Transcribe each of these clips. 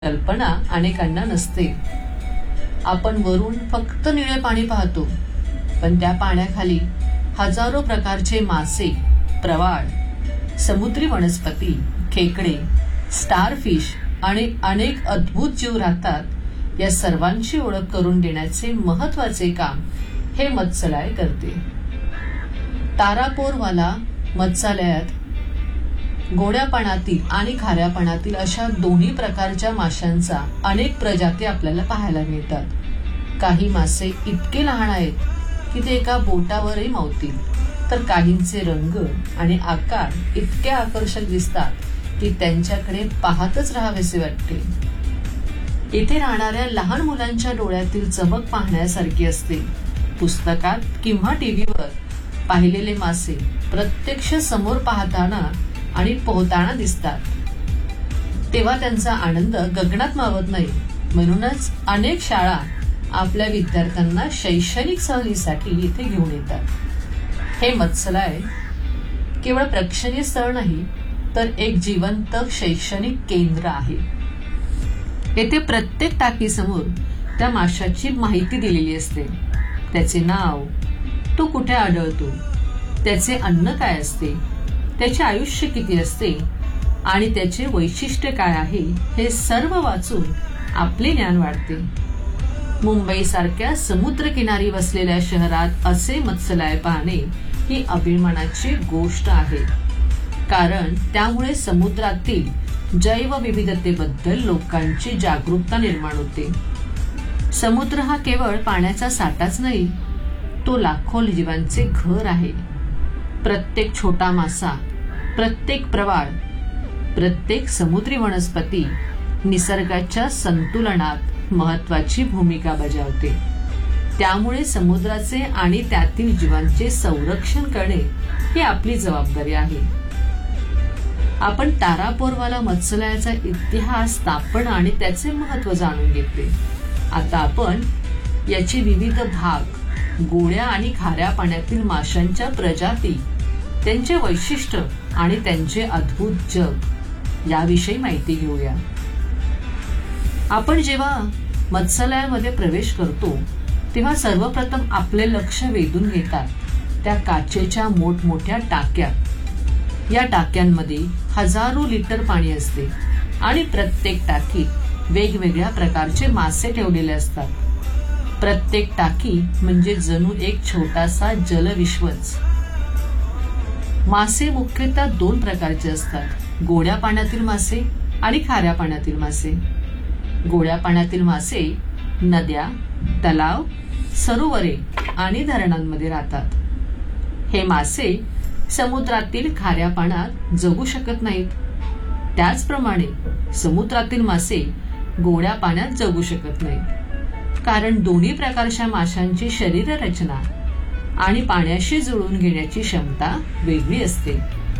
कल्पना अनेकांना नसते. आपण वरून फक्त निळे पाणी पाहतो, पण त्या पाण्याखाली हजारो प्रकारचे मासे, प्रवाळ, समुद्री वनस्पती, खेकडे, स्टारफिश आणि अनेक अद्भुत जीव राहतात. या सर्वांची ओळख करून देण्याचे महत्वाचे काम हे मत्स्यालय करते. तारापोरवाला मत्स्यालयात गोड्या पाण्यातील आणि खाऱ्या पाण्यातील अशा दोन्ही प्रकारच्या माशांचा अनेक प्रजाती आपल्याला पाहायला मिळतात. काही मासे इतके लहान आहेत की ते एका बोटावरही मावतील, तर काहींचे रंग आणि आकार इतके आकर्षक दिसतात की त्यांच्याकडे पाहतच राहावेसे वाटते. इथे राहणाऱ्या लहान मुलांच्या डोळ्यातील चमक पाहण्यासारखी असते. पुस्तकात किंवा टीव्हीवर पाहिलेले मासे प्रत्यक्ष समोर पाहताना आणि पोहताना दिसतात, तेव्हा त्यांचा आनंद गगनात मावत नाही. म्हणूनच अनेक शाळा आपल्या विद्यार्थ्यांना शैक्षणिक सहलीसाठी इथे घेऊन येतात. हे मत्स्यालय केवळ प्रेक्षणीय स्थळ नाही, तर एक जिवंत शैक्षणिक केंद्र आहे. येथे प्रत्येक टाकीसमोर त्या माशाची माहिती दिलेली असते. त्याचे नाव, तो कुठे आढळतो, त्याचे अन्न काय असते, त्याचे आयुष्य किती असते आणि त्याचे वैशिष्ट्य काय आहे, हे सर्व वाचून आपले ज्ञान वाढते. मुंबई सारख्या समुद्रकिनारी वसलेल्या शहरात असे मत्स्यालय पाहणे ही अभिमानाची गोष्ट आहे, कारण त्यामुळे समुद्रातील जैवविविधतेबद्दल लोकांची जागरूकता निर्माण होते. समुद्र हा केवळ पाण्याचा साठाच नाही, तो लाखो जीवांचे घर आहे. प्रत्येक छोटा मासा, प्रत्येक प्रवाळ, प्रत्येक समुद्री वनस्पती निसर्गाच्या संतुलनात महत्वाची भूमिका बजावते. त्यामुळे समुद्राचे आणि त्यातील जीवांचे संरक्षण करणे ही आपली जबाबदारी आहे. आपण तारापोरवाला मत्स्यालयाचा इतिहास, स्थापना आणि त्याचे महत्व जाणून घेतले. आता आपण याचे विविध भाग, गोड्या आणि खाऱ्या पाण्यातील माशांच्या प्रजाती, त्यांचे वैशिष्ट्य आणि त्यांचे अद्भुत जग याविषयी माहिती घेऊया. आपण जेव्हा मत्स्यालयामध्ये प्रवेश करतो तेव्हा सर्वप्रथम आपले लक्ष वेधून घेतात त्या काचेच्या मोठमोठ्या टाक्या. या टाक्यांमध्ये हजारो लिटर पाणी असते आणि प्रत्येक टाकीत वेगवेगळ्या प्रकारचे मासे ठेवलेले असतात. प्रत्येक टाकी म्हणजे जणू एक छोटासा जलविश्वच. मासे मुख्यतः दोन प्रकारचे असतात: गोड्या पाण्यातील मासे आणि खाऱ्या पाण्यातील मासे. गोड्या पाण्यातील मासे नद्या, तलाव, सरोवरे आणि धरणांमध्ये राहतात. हे मासे समुद्रातील खाऱ्या पाण्यात जगू शकत नाहीत. त्याचप्रमाणे समुद्रातील मासे गोड्या पाण्यात जगू शकत नाहीत, कारण दोन्ही प्रकारच्या माशांची शरीर रचना आणि पाण्याशी जुळवून घेण्याची क्षमता वेगळी असते.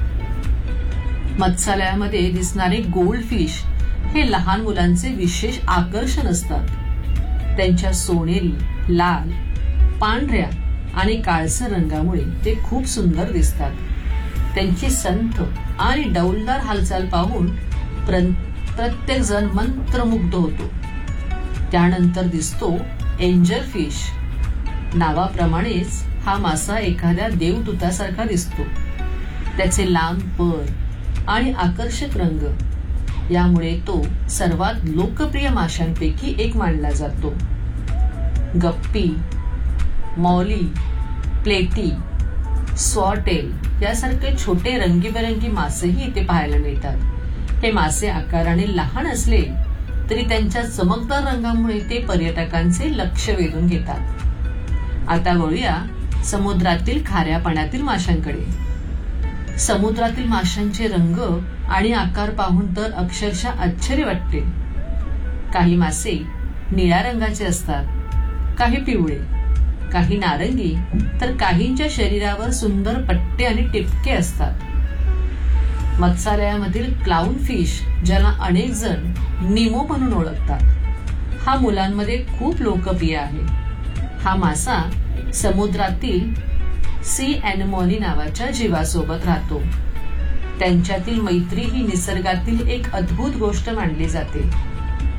मत्स्यालयामध्ये दिसणारे गोल्डफिश हे लहान मुलांचे विशेष आकर्षण असतात. त्यांच्या सोनेरी, लाल, पांढऱ्या आणि काळसर रंगामुळे ते खूप सुंदर दिसतात. त्यांची संथ आणि डौलदार हालचाल पाहून प्रत्येक जण मंत्रमुग्ध होतो. त्यानंतर दिसतो एंजल फिश. नावाप्रमाणेच हा मासा एखाद्या देवदूतासारखा दिसतो. त्याचे लांब पर आणि आकर्षक रंग यामुळे तो सर्वात लोकप्रिय माशांपैकी एक मानला जातो. गप्पी, मौली, प्लेटी, स्वॉटेल यासारखे छोटे रंगीबेरंगी मासेही इथे पाहायला मिळतात. हे मासे आकाराने लहान असले तरी त्यांच्या चमकदार रंगामुळे ते पर्यटकांचे लक्ष वेधून घेतात. आता वळूया समुद्रातील खाऱ्या पाण्यातील माशांकडे. समुद्रातील माशांचे रंग आणि आकार पाहून तर अक्षरशः आश्चर्य वाटते. काही मासे निळ्या रंगाचे असतात, काही पिवळे, काही नारंगी, तर काहींच्या शरीरावर सुंदर पट्टे आणि टिपके असतात. मत्स्यालयामधील क्लाउन फिश, ज्याला अनेक जण निमो म्हणून ओळखतात, हा मुलांमध्ये खूप लोकप्रिय आहे. हा मासा समुद्रातील सी अॅनेमोनी नावाच्या जीवासोबत राहतो. त्यांच्यातील मैत्री ही निसर्गातील एक अद्भुत गोष्ट मानली जाते.